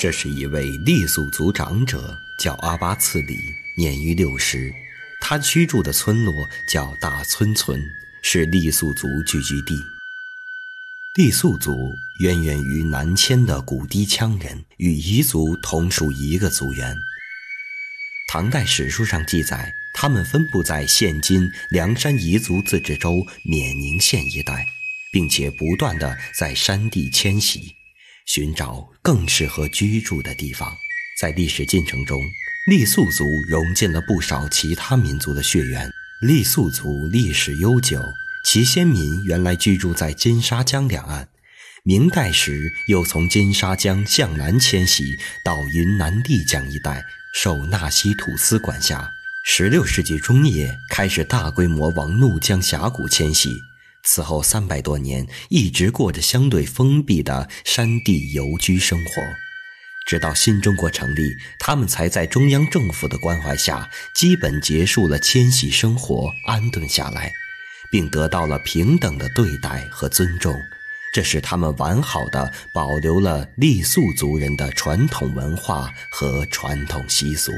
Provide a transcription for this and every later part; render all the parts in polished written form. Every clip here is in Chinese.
这是一位傈僳族长者，叫阿巴次里，年逾60。他居住的村落叫大村村，是傈僳族聚居地。傈僳族渊源于南迁的古氐羌人，与彝族同属一个族源。唐代史书上记载，他们分布在现今凉山彝族自治州冕宁县一带，并且不断地在山地迁徙，寻找更适合居住的地方。在历史进程中，傈僳族融进了不少其他民族的血缘。傈僳族历史悠久，其先民原来居住在金沙江两岸，明代时又从金沙江向南迁徙到云南丽江一带，受纳西土司管辖。16世纪中叶开始大规模往怒江峡谷迁徙，此后300多年一直过着相对封闭的山地游居生活。直到新中国成立，他们才在中央政府的关怀下基本结束了迁徙生活，安顿下来，并得到了平等的对待和尊重。这使他们完好地保留了傈僳族人的传统文化和传统习俗。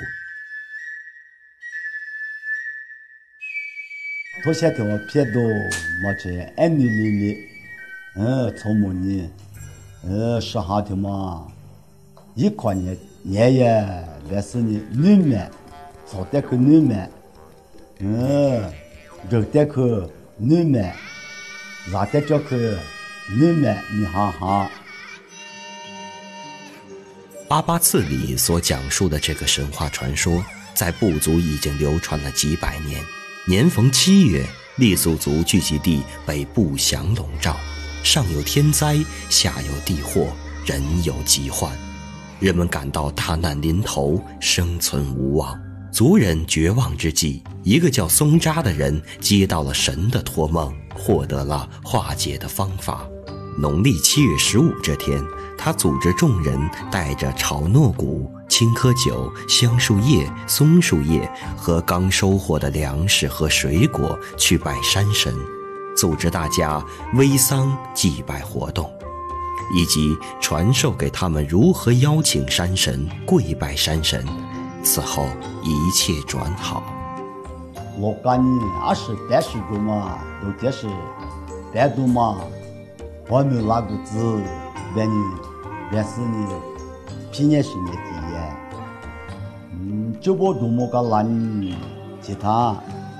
头些天我撇到么子爱你哩哩，从么呢，10号天嘛，一块年年也来是呢女们，早点去女们，热点去女们，热点叫去女们，你哈哈。 阿巴次里所讲述的这个神话传说，在部族已经流传了几百年。年逢7月，傈僳族聚集地被不祥笼罩，上有天灾，下有地祸，人有疾患，人们感到大难临头，生存无望。族人绝望之际，一个叫松扎的人接到了神的托梦，获得了化解的方法。农历7月15这天，他组织众人带着炒糯谷、青稞酒、香树叶、松树叶和刚收获的粮食和水果去拜山神，组织大家煨桑祭拜活动，以及传授给他们如何邀请山神、跪拜山神。此后一切转好。 我感觉20-30个嘛，都这是白度嘛，我们那个字，原是呢，平年是年底，就不多么个难，其他，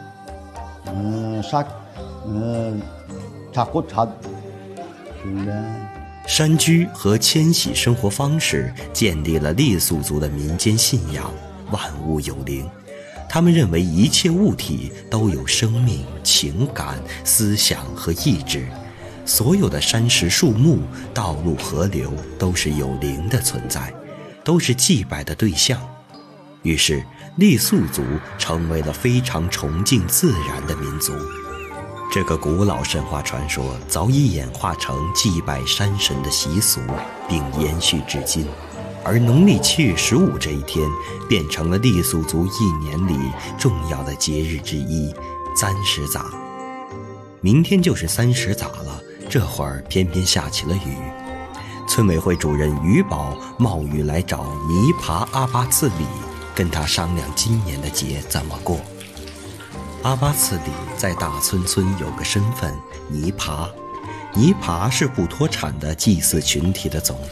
差不差，对了。 山居和迁徙生活方式建立了傈僳族的民间信仰，万物有灵。他们认为一切物体都有生命、情感、思想和意志，所有的山石、树木、道路、河流都是有灵的存在，都是祭拜的对象。于是傈僳族成为了非常崇敬自然的民族。这个古老神话传说早已演化成祭拜山神的习俗，并延续至今。而农历7月15这一天变成了傈僳族一年里重要的节日之一——簪石撒。明天就是簪石撒了，这会儿偏偏下起了雨。村委会主任于宝冒雨来找尼爬阿巴次里，跟他商量今年的节怎么过。阿巴次里在大村村有个身份尼爬，尼爬是不脱产的祭祀群体的总